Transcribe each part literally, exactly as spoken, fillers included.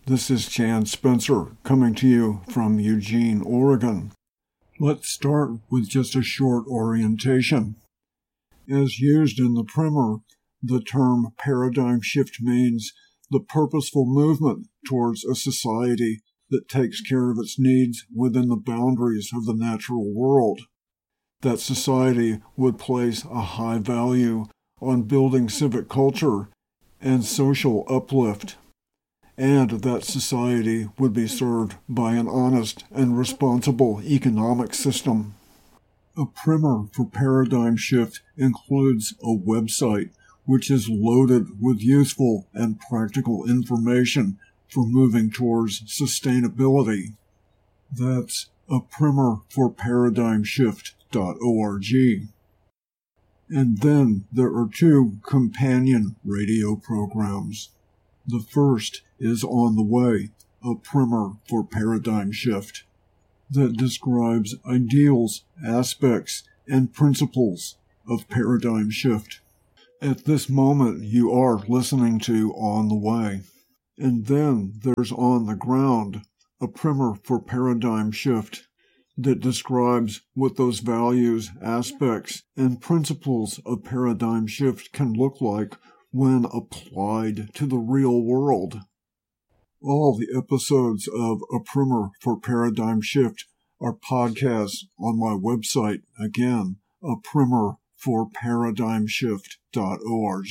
This is Chan Spencer coming to you from Eugene, Oregon. Let's start with just a short orientation. As used in the primer, the term paradigm shift means the purposeful movement towards a society that takes care of its needs within the boundaries of the natural world. That society would place a high value on building civic culture and social uplift, and that society would be served by an honest and responsible economic system. A primer for Paradigm Shift includes a website which is loaded with useful and practical information for moving towards sustainability. That's a primer for paradigm shift dot org. And then there are two companion radio programs. The first is On the Way, a primer for Paradigm Shift that describes ideals, aspects, and principles of Paradigm Shift. At this moment, you are listening to On the Way. And then there's On the Ground, a primer for Paradigm Shift that describes what those values, aspects, and principles of Paradigm Shift can look like when applied to the real world. All the episodes of A Primer for Paradigm Shift are podcasts on my website, again, a primer for paradigm shift dot org.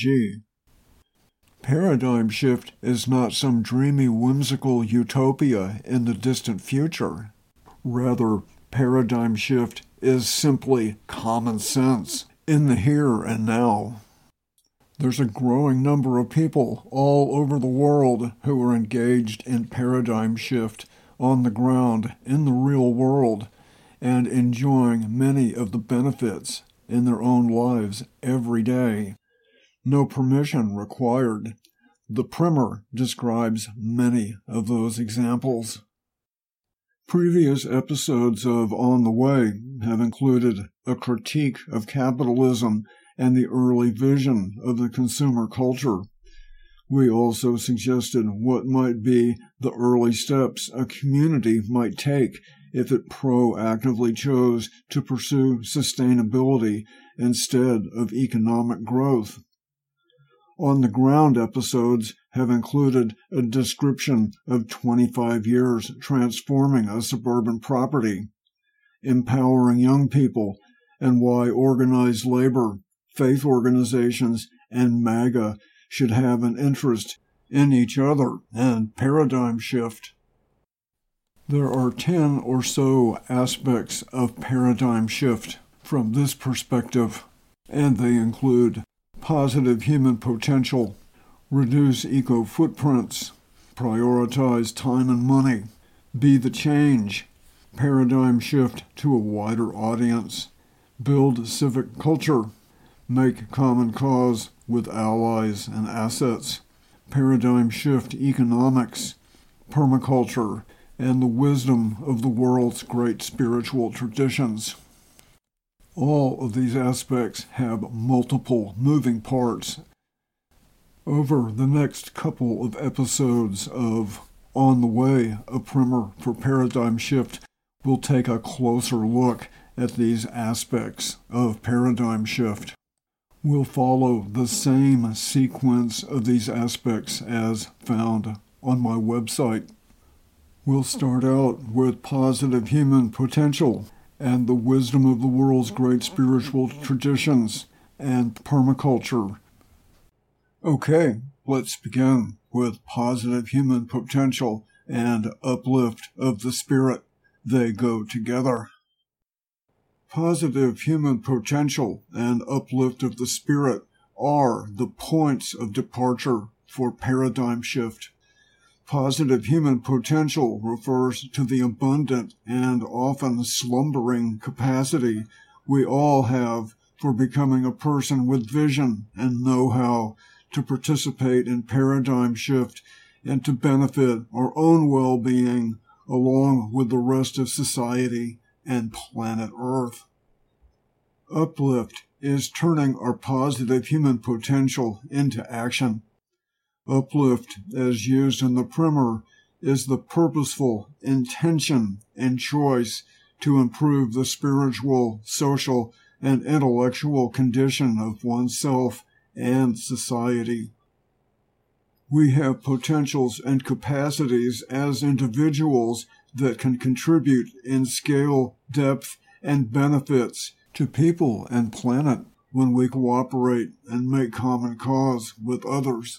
Paradigm Shift is not some dreamy, whimsical utopia in the distant future. Rather, Paradigm Shift is simply common sense in the here and now. There's a growing number of people all over the world who are engaged in paradigm shift on the ground in the real world and enjoying many of the benefits in their own lives every day. No permission required. The primer describes many of those examples. Previous episodes of On the Way have included a critique of capitalism and the early vision of the consumer culture. We also suggested what might be the early steps a community might take if it proactively chose to pursue sustainability instead of economic growth. On the Ground episodes have included a description of twenty-five years transforming a suburban property, empowering young people, and why organized labor, faith organizations, and MAGA should have an interest in each other and paradigm shift. There are ten or so aspects of paradigm shift from this perspective, and they include positive human potential, reduce eco-footprints, prioritize time and money, be the change, paradigm shift to a wider audience, build civic culture, make common cause with allies and assets, paradigm shift economics, permaculture, and the wisdom of the world's great spiritual traditions. All of these aspects have multiple moving parts. Over the next couple of episodes of On the Way, a primer for Paradigm Shift, we'll take a closer look at these aspects of paradigm shift. We'll follow the same sequence of these aspects as found on my website. We'll start out with positive human potential and the wisdom of the world's great spiritual traditions and permaculture. Okay, let's begin with positive human potential and uplift of the spirit. They go together. Positive human potential and uplift of the spirit are the points of departure for paradigm shift. Positive human potential refers to the abundant and often slumbering capacity we all have for becoming a person with vision and know-how to participate in paradigm shift and to benefit our own well-being along with the rest of society and planet Earth. Uplift is turning our positive human potential into action. Uplift, as used in the primer, is the purposeful intention and choice to improve the spiritual, social, and intellectual condition of oneself and society. We have potentials and capacities as individuals that can contribute in scale, depth, and benefits to people and planet when we cooperate and make common cause with others.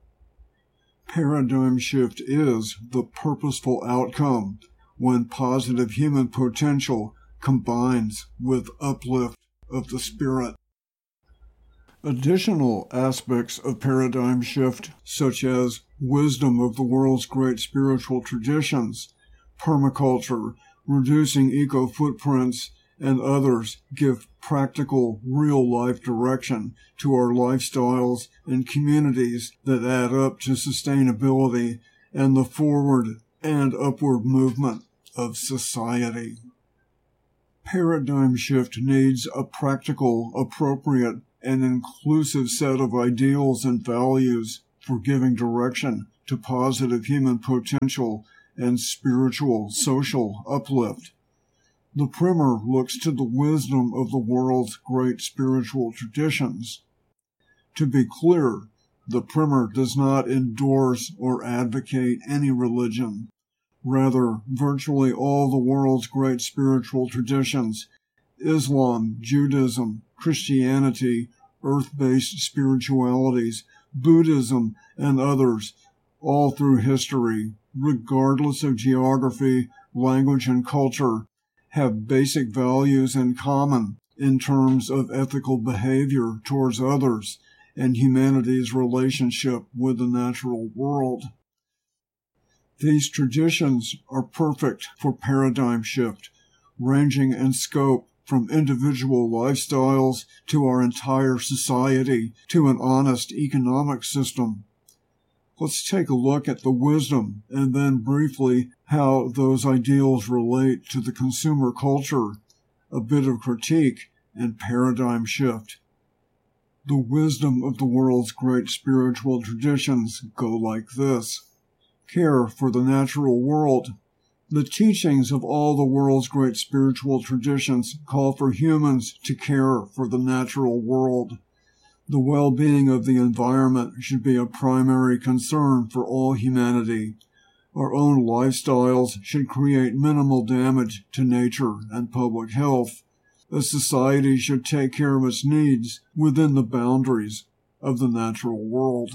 Paradigm shift is the purposeful outcome when positive human potential combines with uplift of the spirit. Additional aspects of paradigm shift, such as wisdom of the world's great spiritual traditions, permaculture, reducing eco-footprints, and others, give practical, real-life direction to our lifestyles and communities that add up to sustainability and the forward and upward movement of society. Paradigm shift needs a practical, appropriate, and inclusive set of ideals and values for giving direction to positive human potential and spiritual, social uplift. The primer looks to the wisdom of the world's great spiritual traditions. To be clear, the primer does not endorse or advocate any religion. Rather, virtually all the world's great spiritual traditions, Islam, Judaism, Christianity, earth-based spiritualities, Buddhism, and others, all through history, regardless of geography, language, and culture, have basic values in common in terms of ethical behavior towards others and humanity's relationship with the natural world. These traditions are perfect for paradigm shift, ranging in scope from individual lifestyles to our entire society to an honest economic system. Let's take a look at the wisdom and then briefly how those ideals relate to the consumer culture, a bit of critique, and paradigm shift. The wisdom of the world's great spiritual traditions go like this. Care for the natural world. The teachings of all the world's great spiritual traditions call for humans to care for the natural world. The well-being of the environment should be a primary concern for all humanity. Our own lifestyles should create minimal damage to nature and public health. A society should take care of its needs within the boundaries of the natural world.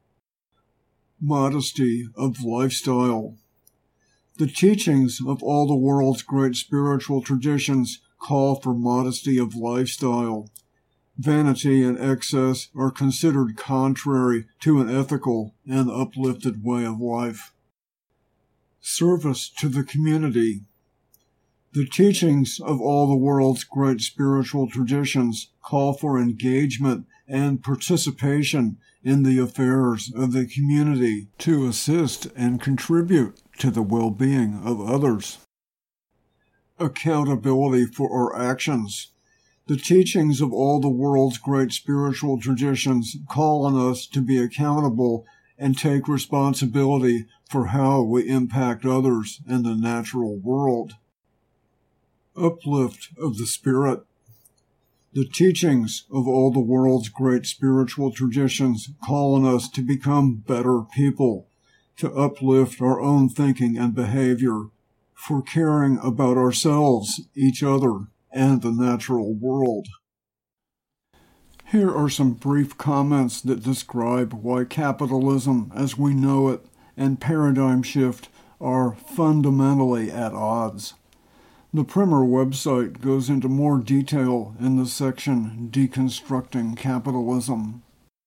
Modesty of lifestyle. The teachings of all the world's great spiritual traditions call for modesty of lifestyle. Vanity and excess are considered contrary to an ethical and uplifted way of life. Service to the community. The teachings of all the world's great spiritual traditions call for engagement and participation in the affairs of the community to assist and contribute to the well-being of others. Accountability for our actions. The teachings of all the world's great spiritual traditions call on us to be accountable and take responsibility for how we impact others and the natural world. Uplift of the spirit. The teachings of all the world's great spiritual traditions call on us to become better people, to uplift our own thinking and behavior, for caring about ourselves, each other, and the natural world. Here are some brief comments that describe why capitalism as we know it and paradigm shift are fundamentally at odds. The Primer website goes into more detail in the section Deconstructing Capitalism.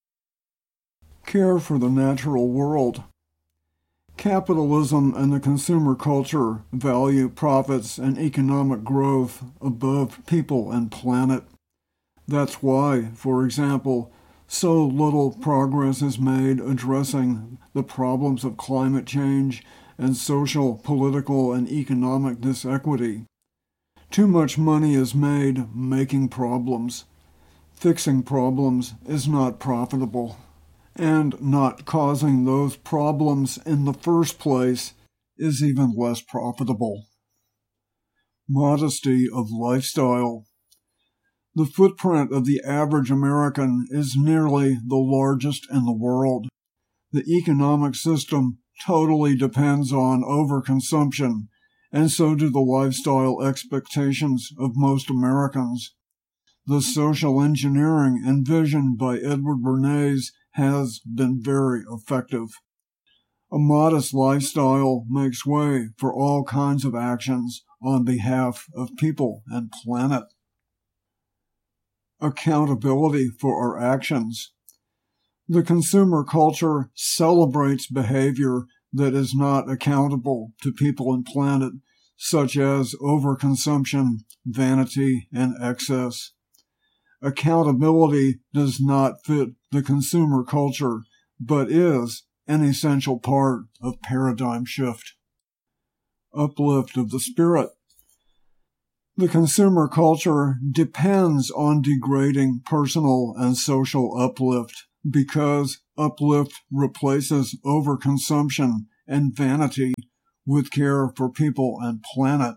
Care for the natural world. Capitalism and the consumer culture value profits and economic growth above people and planet. That's why, for example, so little progress is made addressing the problems of climate change and social, political, and economic disequity. Too much money is made making problems. Fixing problems is not profitable. And not causing those problems in the first place is even less profitable. Modesty of lifestyle. The footprint of the average American is nearly the largest in the world. The economic system totally depends on overconsumption, and so do the lifestyle expectations of most Americans. The social engineering envisioned by Edward Bernays has been very effective. A modest lifestyle makes way for all kinds of actions on behalf of people and planet. Accountability for our actions. The consumer culture celebrates behavior that is not accountable to people and planet, such as overconsumption, vanity, and excess. Accountability does not fit the consumer culture, but is an essential part of paradigm shift. Uplift of the spirit. The consumer culture depends on degrading personal and social uplift because uplift replaces overconsumption and vanity with care for people and planet.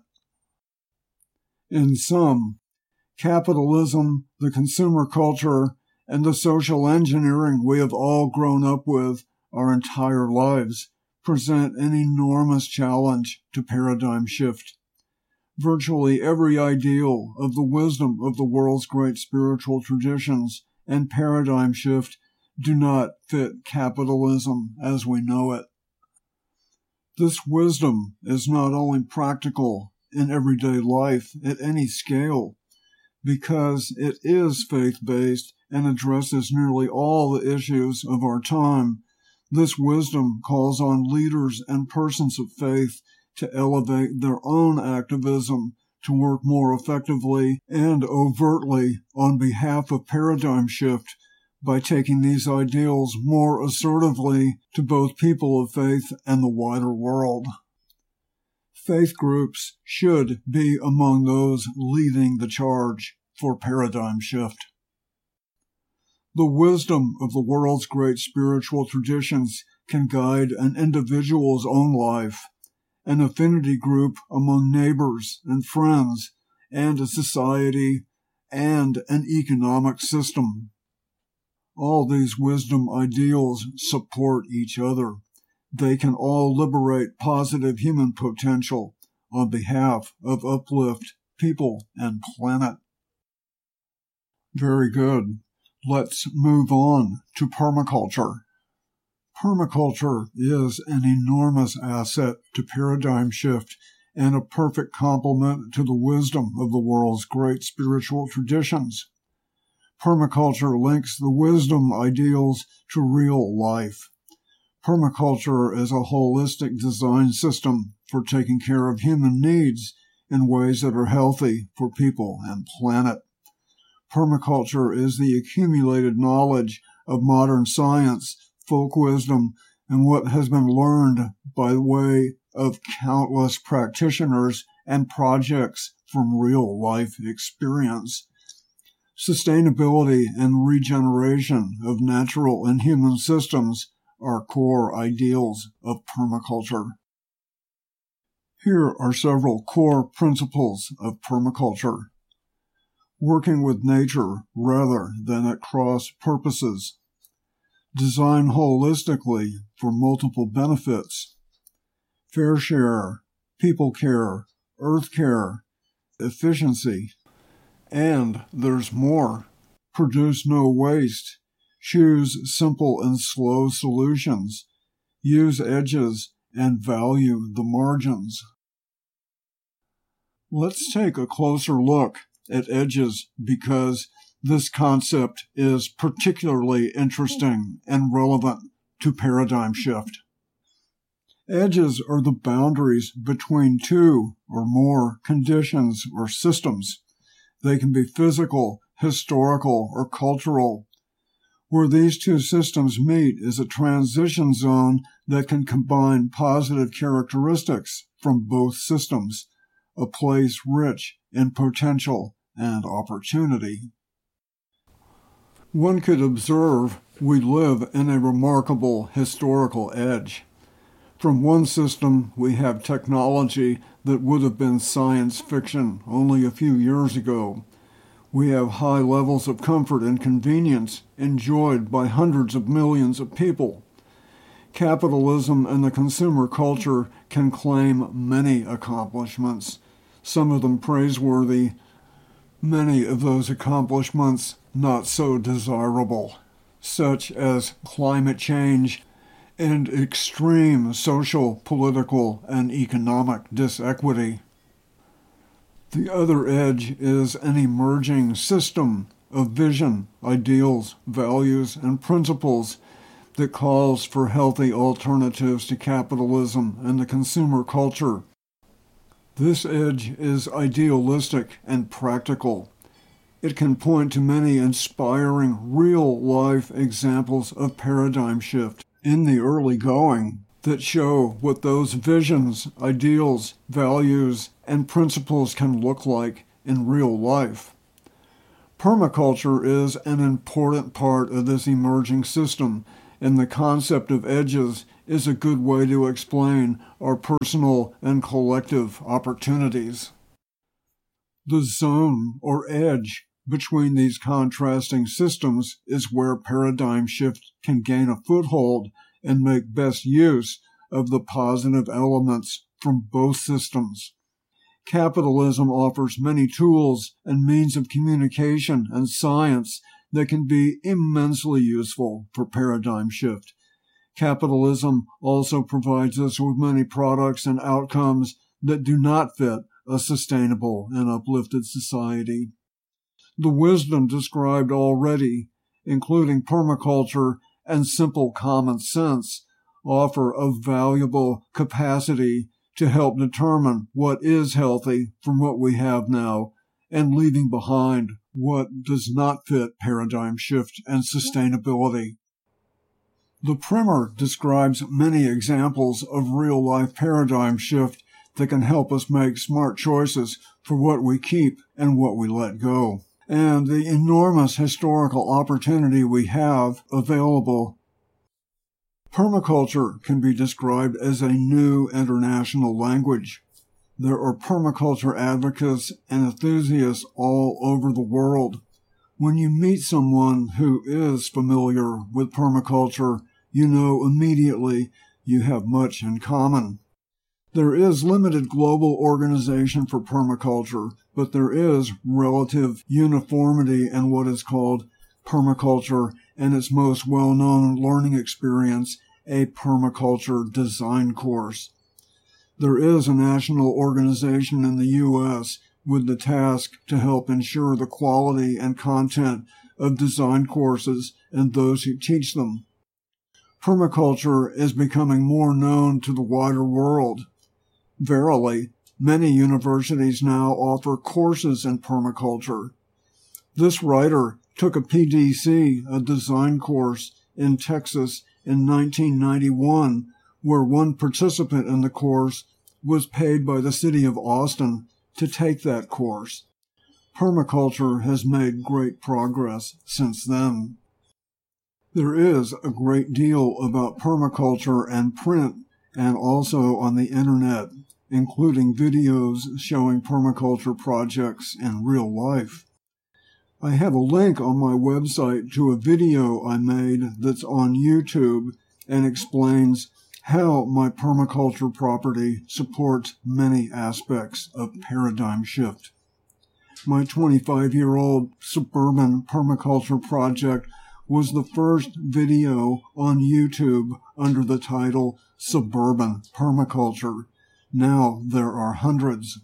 In sum, capitalism, the consumer culture, and the social engineering we have all grown up with our entire lives present an enormous challenge to paradigm shift. Virtually every ideal of the wisdom of the world's great spiritual traditions and paradigm shift do not fit capitalism as we know it. This wisdom is not only practical in everyday life at any scale, because it is faith-based and addresses nearly all the issues of our time. This wisdom calls on leaders and persons of faith to elevate their own activism to work more effectively and overtly on behalf of paradigm shift by taking these ideals more assertively to both people of faith and the wider world. Faith groups should be among those leading the charge for paradigm shift. The wisdom of the world's great spiritual traditions can guide an individual's own life, an affinity group among neighbors and friends, and a society and an economic system. All these wisdom ideals support each other. They can all liberate positive human potential on behalf of uplift people and planet. Very good. Let's move on to permaculture. Permaculture is an enormous asset to paradigm shift and a perfect complement to the wisdom of the world's great spiritual traditions. Permaculture links the wisdom ideals to real life. Permaculture is a holistic design system for taking care of human needs in ways that are healthy for people and planet. Permaculture is the accumulated knowledge of modern science, folk wisdom, and what has been learned by way of countless practitioners and projects from real-life experience. Sustainability and regeneration of natural and human systems are core ideals of permaculture. Here are several core principles of permaculture. Working with nature rather than at cross purposes. Design holistically for multiple benefits. Fair share, people care, earth care, efficiency. And there's more. Produce no waste. Choose simple and slow solutions. Use edges and value the margins. Let's take a closer look at edges because this concept is particularly interesting and relevant to paradigm shift. Edges are the boundaries between two or more conditions or systems. They can be physical, historical, or cultural. Where these two systems meet is a transition zone that can combine positive characteristics from both systems, a place rich in potential and opportunity. One could observe we live in a remarkable historical edge. From one system, we have technology that would have been science fiction only a few years ago. We have high levels of comfort and convenience enjoyed by hundreds of millions of people. Capitalism and the consumer culture can claim many accomplishments, some of them praiseworthy, many of those accomplishments not so desirable, such as climate change and extreme social, political, and economic disequity. The other edge is an emerging system of vision, ideals, values, and principles that calls for healthy alternatives to capitalism and the consumer culture. This edge is idealistic and practical. It can point to many inspiring real-life examples of paradigm shift in the early going that show what those visions, ideals, values, and principles can look like in real life. Permaculture is an important part of this emerging system, and the concept of edges is a good way to explain our personal and collective opportunities. The zone or edge between these contrasting systems is where paradigm shift can gain a foothold and make best use of the positive elements from both systems. Capitalism offers many tools and means of communication and science that can be immensely useful for paradigm shift. Capitalism also provides us with many products and outcomes that do not fit a sustainable and uplifted society. The wisdom described already, including permaculture and simple common sense, offer a valuable capacity to help determine what is healthy from what we have now and leaving behind what does not fit paradigm shift and sustainability. The primer describes many examples of real-life paradigm shift that can help us make smart choices for what we keep and what we let go, and the enormous historical opportunity we have available. Permaculture can be described as a new international language. There are permaculture advocates and enthusiasts all over the world. When you meet someone who is familiar with permaculture, you know immediately you have much in common. There is limited global organization for permaculture, but there is relative uniformity in what is called permaculture and its most well-known learning experience, a permaculture design course. There is a national organization in the U S with the task to help ensure the quality and content of design courses and those who teach them. Permaculture is becoming more known to the wider world. Verily, many universities now offer courses in permaculture. This writer took a P D C, a design course, in Texas in nineteen ninety-one, where one participant in the course was paid by the city of Austin to take that course. Permaculture has made great progress since then. There is a great deal about permaculture and print and also on the internet, including videos showing permaculture projects in real life. I have a link on my website to a video I made that's on YouTube and explains how my permaculture property supports many aspects of paradigm shift. My twenty-five-year-old suburban permaculture project was the first video on YouTube under the title Suburban Permaculture. Now there are hundreds.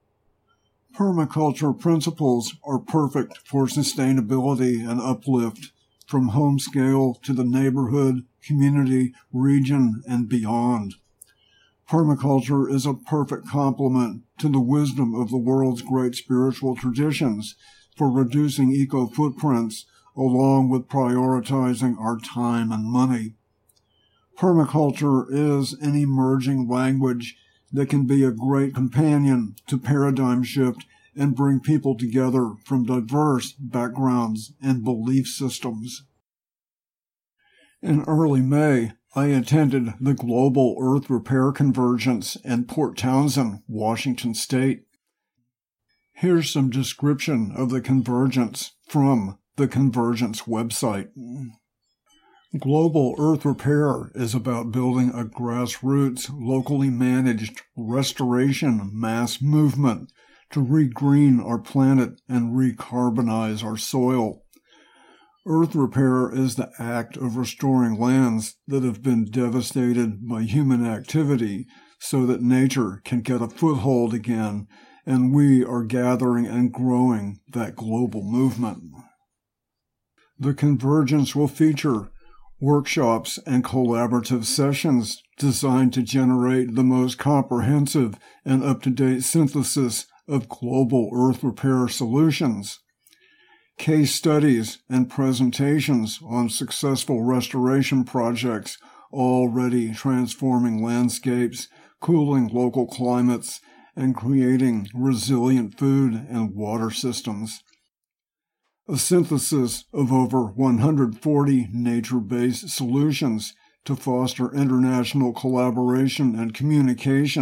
Permaculture principles are perfect for sustainability and uplift, from home scale to the neighborhood, community, region, and beyond. Permaculture is a perfect complement to the wisdom of the world's great spiritual traditions for reducing eco-footprints, along with prioritizing our time and money. Permaculture is an emerging language that can be a great companion to paradigm shift and bring people together from diverse backgrounds and belief systems. In early May, I attended the Global Earth Repair Convergence in Port Townsend, Washington State. Here's some description of the convergence from the Convergence website. Global Earth Repair is about building a grassroots, locally managed restoration mass movement to regreen our planet and recarbonize our soil. Earth repair is the act of restoring lands that have been devastated by human activity so that nature can get a foothold again, and we are gathering and growing that global movement. The convergence will feature workshops and collaborative sessions designed to generate the most comprehensive and up-to-date synthesis of global earth repair solutions. Case studies and presentations on successful restoration projects already transforming landscapes, cooling local climates, and creating resilient food and water systems. A synthesis of over one hundred forty nature-based solutions to foster international collaboration and communication